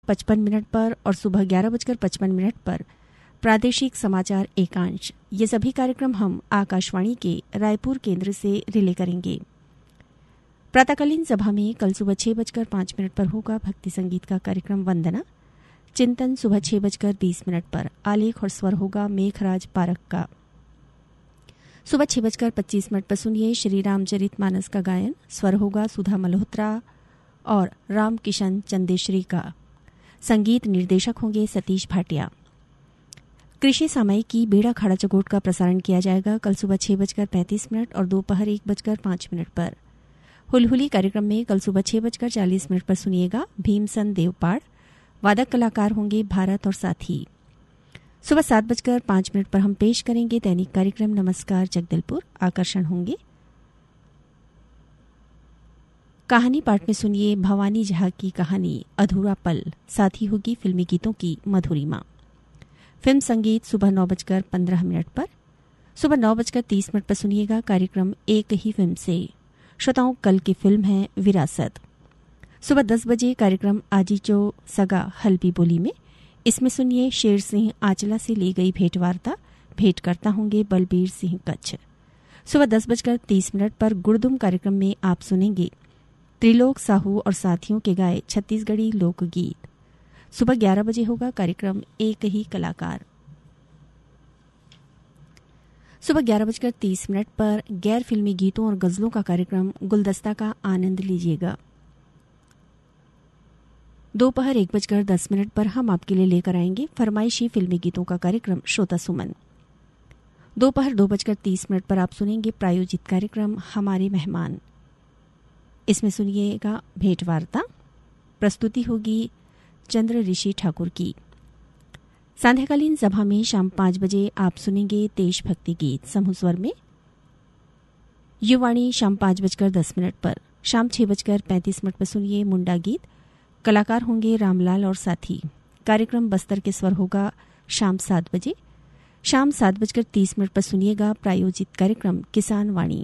10:55 पर और सुबह 11:55 पर प्रादेशिक समाचार एकांश। ये सभी कार्यक्रम हम आकाशवाणी के रायपुर केंद्र से रिले करेंगे। प्रातःकालीन सभा में कल सुबह 6:05 पर होगा भक्ति संगीत का कार्यक्रम वंदना। चिंतन सुबह 6:20 पर आलेख और स्वर होगा मेघराज पारक का। सुबह 6:25 पर सुनिए श्री रामचरितमानस का गायन। स्वर होगा सुधा मल्होत्रा और राम किशन चंदेश्वरी का। संगीत निर्देशक होंगे सतीश भाटिया। कृषि सामयिकी बेड़ा खाड़ा चकोट का प्रसारण किया जाएगा कल सुबह 6:35 और दोपहर 1:05 पर। हुलहुली कार्यक्रम में कल सुबह 6:40 पर सुनिएगा भीमसन देवपाड़। वादक कलाकार होंगे भारत और साथी। सुबह 7:05 पर हम पेश करेंगे दैनिक कार्यक्रम नमस्कार जगदलपुर। आकर्षण होंगे कहानी पाठ में सुनिए भवानी जहाँ की कहानी अधूरा पल। साथ ही होगी फिल्मी गीतों की मधुरिमा। फिल्म संगीत सुबह 9:15 पर। सुबह 9:30 पर सुनिएगा कार्यक्रम एक ही फिल्म से। श्रोताओं, कल की फिल्म है विरासत। सुबह 10 बजे कार्यक्रम आजीचो सगा हल्बी बोली में। इसमें सुनिए शेर सिंह आंचला से ली गई भेंटवार्ता। भेंटकर्ता होंगे बलबीर सिंह कच्छ। सुबह 10:30 पर गुड़दुम कार्यक्रम में आप सुनेंगे त्रिलोक साहू और साथियों के गाए छत्तीसगढ़ी लोकगीत। सुबह 11 बजे होगा कार्यक्रम एक ही कलाकार। सुबह 11:30 पर गैर फिल्मी गीतों और गजलों का कार्यक्रम गुलदस्ता का आनंद लीजिएगा। दोपहर 1:10 पर हम आपके लिए लेकर आएंगे फरमाइशी फिल्मी गीतों का कार्यक्रम श्रोता सुमन। दोपहर 2:30 पर आप सुनेंगे प्रायोजित कार्यक्रम हमारे मेहमान। इसमें सुनिएगा भेंटवार्ता। प्रस्तुति होगी चंद्र ऋषि ठाकुर की। सांध्याकालीन सभा में शाम 5 बजे आप सुनेंगे देशभक्ति गीत समूह स्वर में। युवाणी शाम 5:10 पर। शाम 6:35 पर सुनिए मुंडा गीत। कलाकार होंगे रामलाल और साथी। कार्यक्रम बस्तर के स्वर होगा शाम 7 बजे। शाम 7:30 पर सुनिएगा प्रायोजित कार्यक्रम किसान वाणी।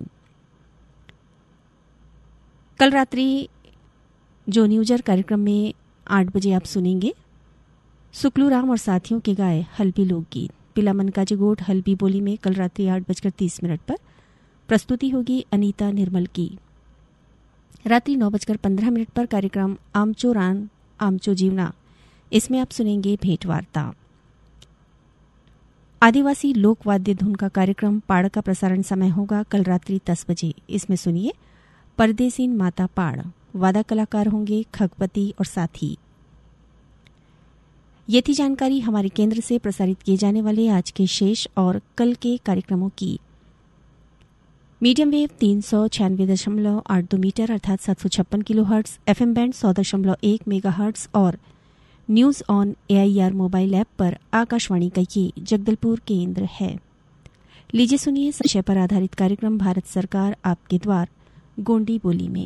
कल रात्रि जो न्यूजर कार्यक्रम में 8 बजे आप सुनेंगे सुकलू राम और साथियों के गाए हल्बी लोकगीत। पिलामन काजीगोट हल्बी बोली में कल रात्रि 8:30 पर। प्रस्तुति होगी अनीता निर्मल की। रात्रि 9:15 पर कार्यक्रम आमचो रान आमचो जीवना। इसमें आप सुनेंगे भेंटवार्ता। आदिवासी लोकवाद्य धुन का कार्यक्रम पाड़ का प्रसारण समय होगा कल रात्रि 10 बजे। इसमें सुनिए परदेसीन माता पाड़। वादक कलाकार होंगे खगपति और साथी। ये थी जानकारी हमारे केंद्र से प्रसारित किए जाने वाले आज के शेष और कल के कार्यक्रमों की। मीडियम वेव 396.82 मीटर अर्थात 756 किलोहर्ट्ज, एफएम बैंड 100.1 मेगाहर्ट्ज और news on AIR mobile app पर आकाशवाणी का ये जगदलपुर केंद्र है। लीजिए सुनिए विषय पर आधारित कार्यक्रम भारत सरकार आपके द्वार गोंडी बोली में।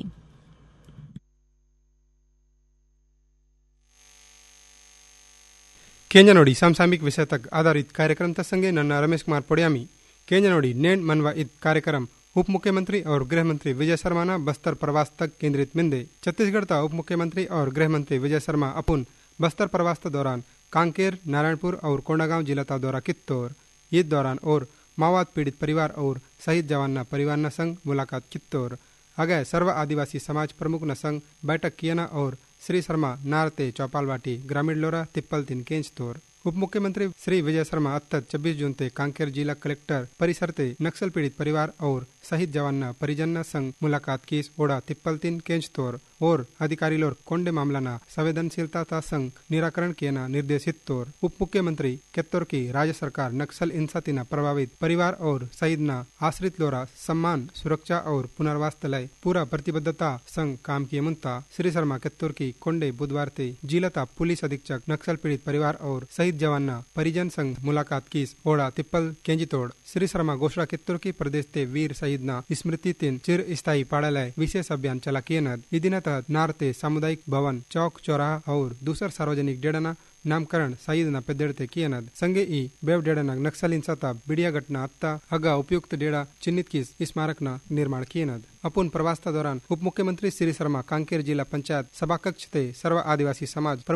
केंजनोडी सामसामिक विषय तक आधारित कार्यक्रम तत्संगे नन्ना रमेश कुमार पोड़ियामी केंजनोडी नेण मनवा इत कार्यक्रम उप मुख्यमंत्री और गृह मंत्री विजय शर्मा ना बस्तर प्रवास तक केंद्रित मिंदे। छत्तीसगढ़ का उप मुख्यमंत्री और गृह मंत्री विजय शर्मा अपुन बस्तर प्रवास के दौरान कांकेर, नारायणपुर और कोंडागांव जिला का दौरा कित्तौर। इस दौरान और माओवाद पीड़ित परिवार और शहीद जवान ना परिवार न संग मुलाकात कित्तौर। आगे सर्व आदिवासी समाज प्रमुख न संग बैठक किया और श्री शर्मा नारते चौपालवाटी ग्रामीण लोरा तिप्पल तीन केंचतौर। उप मुख्यमंत्री श्री विजय शर्मा अत्तत 26 जून ते कांकेर जिला कलेक्टर परिसर ते नक्सल पीड़ित परिवार और शहीद जवान परिजन संग मुलाकात की ओड़ा तिप्पल तीन केंचतौर और अधिकारी लोर कोंडे मामला ना संवेदनशीलता संग निराकरण किया निर्देशित तौर। उप मुख्यमंत्री केत्तौर की राज्य सरकार नक्सल हिंसा न प्रभावित परिवार और शहीद न आश्रित लोरा सम्मान, सुरक्षा और पुनर्वास तलय पूरा प्रतिबद्धता संग काम किए मुंता श्री शर्मा केत्तौर की कोंडे बुधवार ते जिला पुलिस अधीक्षक नक्सल पीड़ित परिवार और शहीद जवान परिजन संग मुलाकात की ओड़ा तिप्पल केंजितोड़। श्री शर्मा घोषणा केत्तौर की प्रदेश ते वीर शहीद न स्मृति तीन चिर स्थायी पाड़ालय विशेष अभियान चला किए इदिन तहत नारते सामुदायिक भवन, चौक चौराहा और दूसर सार्वजनिक डेड़ना नामकरण शहीद न पेदेड़ते किए संगे ई बेव डेड़ा नक्सल हिंसा बिड़िया घटना अत्ता अगा उपयुक्त डेड़ा चिन्हित की स्मारक न निर्माण किए अपुन प्रवास दौरान उप मुख्यमंत्री श्री शर्मा कांकेर जिला पंचायत सभा कक्ष ते सर्व आदिवासी समाज